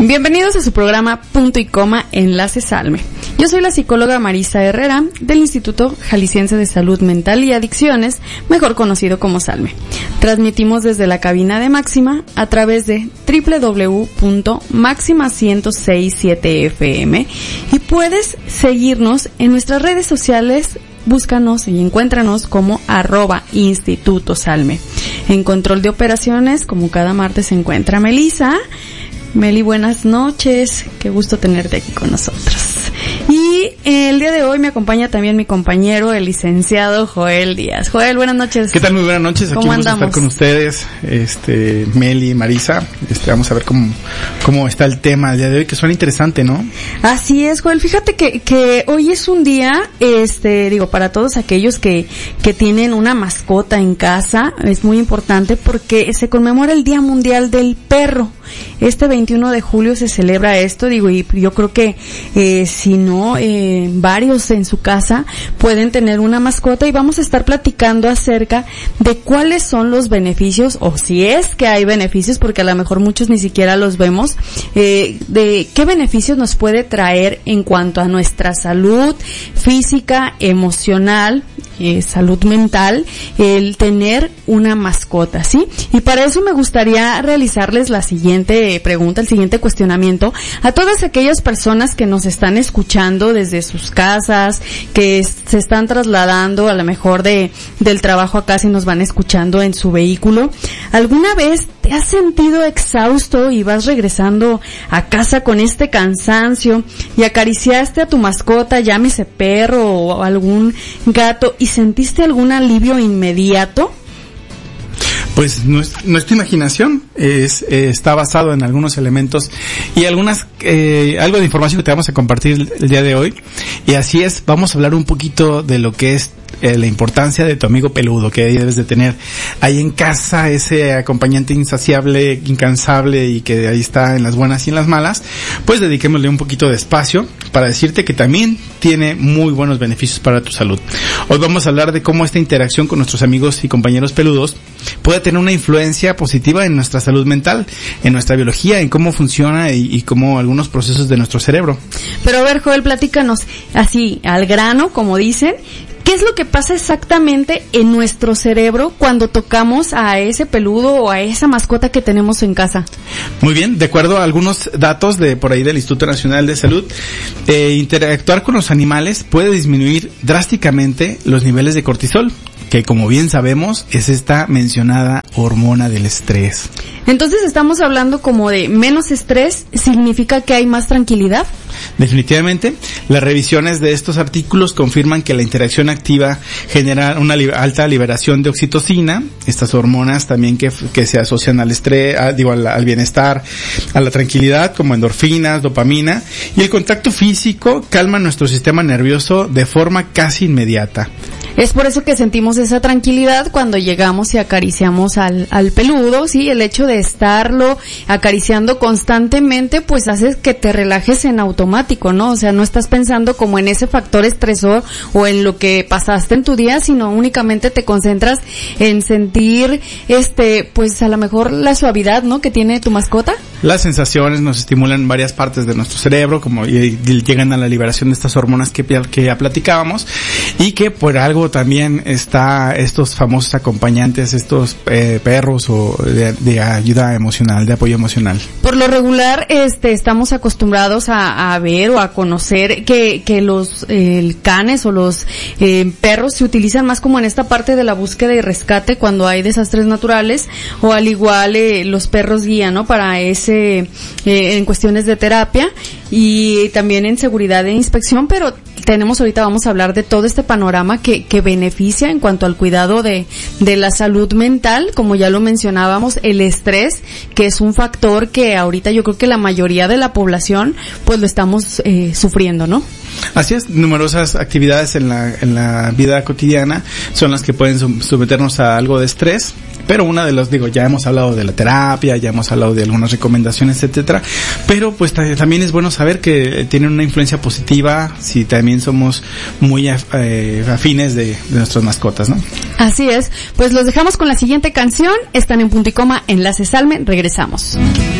Bienvenidos a su programa Punto y Coma Enlace Salme. Yo soy la psicóloga Marisa Herrera del Instituto Jalisciense de Salud Mental y Adicciones, mejor conocido como Salme. Transmitimos desde la cabina de Máxima a través de www.maxima1067fm y puedes seguirnos en nuestras redes sociales. Búscanos y encuéntranos como @Instituto Salme. En control de operaciones, como cada martes, se encuentra Melissa. Meli, buenas noches. Qué gusto tenerte aquí con nosotros. Y el día de hoy me acompaña también mi compañero, el licenciado Joel Díaz. Joel, buenas noches. ¿Qué tal? Muy buenas noches. Aquí vamos a estar con ustedes, Meli, Marisa. Vamos a ver cómo está el tema el día de hoy, que suena interesante, ¿no? Así es, Joel. Fíjate que hoy es un día, para todos aquellos que tienen una mascota en casa, es muy importante porque se conmemora el Día Mundial del Perro. Este 21 de julio se celebra esto, y yo creo que si no, varios en su casa pueden tener una mascota, y vamos a estar platicando acerca de cuáles son los beneficios, o si es que hay beneficios, porque a lo mejor muchos ni siquiera los vemos, de qué beneficios nos puede traer en cuanto a nuestra salud física, emocional, salud mental, el tener una mascota, ¿sí? Y para eso me gustaría realizarles la siguiente pregunta, el siguiente cuestionamiento a todas aquellas personas que nos están escuchando desde sus casas, que se están trasladando a lo mejor del trabajo a casa y nos van escuchando en su vehículo. ¿Alguna vez te has sentido exhausto y vas regresando a casa con este cansancio y acariciaste a tu mascota, llámese perro o algún gato, y sentiste algún alivio inmediato? Pues nuestra imaginación está basado en algunos elementos y algo de información que te vamos a compartir el día de hoy. Y así es, vamos a hablar un poquito de lo que es la importancia de tu amigo peludo que debes de tener ahí en casa, ese acompañante insaciable, incansable, y que ahí está en las buenas y en las malas. Pues dediquémosle un poquito de espacio para decirte que también tiene muy buenos beneficios para tu salud. Hoy vamos a hablar de cómo esta interacción con nuestros amigos y compañeros peludos puede tener una influencia positiva en nuestra salud mental, en nuestra biología, en cómo funciona y cómo algunos procesos de nuestro cerebro. Pero a ver, Joel, platícanos así, al grano, como dicen, ¿qué es lo que pasa exactamente en nuestro cerebro cuando tocamos a ese peludo o a esa mascota que tenemos en casa? Muy bien, de acuerdo a algunos datos de por ahí del Instituto Nacional de Salud, interactuar con los animales puede disminuir drásticamente los niveles de cortisol, que como bien sabemos es esta mencionada hormona del estrés. Entonces estamos hablando como de menos estrés, ¿significa que hay más tranquilidad? Definitivamente, las revisiones de estos artículos confirman que la interacción activa genera una alta liberación de oxitocina, estas hormonas también que se asocian al estrés, al bienestar, a la tranquilidad, como endorfinas, dopamina, y el contacto físico calma nuestro sistema nervioso de forma casi inmediata. Es por eso que sentimos esa tranquilidad cuando llegamos y acariciamos al peludo, ¿sí? El hecho de estarlo acariciando constantemente, pues hace que te relajes en automático, ¿no? O sea, no estás pensando como en ese factor estresor o en lo que pasaste en tu día, sino únicamente te concentras en sentir, pues a lo mejor la suavidad, ¿no? Que tiene tu mascota. Las sensaciones nos estimulan varias partes de nuestro cerebro, como y llegan a la liberación de estas hormonas que ya platicábamos, y que por algo también está estos famosos acompañantes, estos perros o de ayuda emocional, de apoyo emocional. Por lo regular, estamos acostumbrados a ver o a conocer que los canes o los perros se utilizan más como en esta parte de la búsqueda y rescate cuando hay desastres naturales, o al igual los perros guía, ¿no? Para en cuestiones de terapia y también en seguridad e inspección, pero vamos a hablar de todo este panorama que beneficia en cuanto al cuidado de la salud mental, como ya lo mencionábamos, el estrés, que es un factor que ahorita yo creo que la mayoría de la población pues lo estamos sufriendo, ¿no? Así es, numerosas actividades en la vida cotidiana son las que pueden someternos a algo de estrés. Pero una de los, ya hemos hablado de la terapia, ya hemos hablado de algunas recomendaciones, etcétera, pero pues también es bueno saber que tienen una influencia positiva si también somos muy afines de nuestras mascotas, ¿no? Así es, pues los dejamos con la siguiente canción, están en Punto y Coma, Enlace Salme, regresamos.